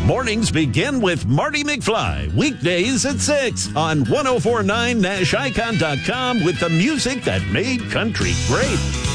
Mornings begin with Marty McFly, weekdays at 6 on 1049nashicon.com with the music that made country great.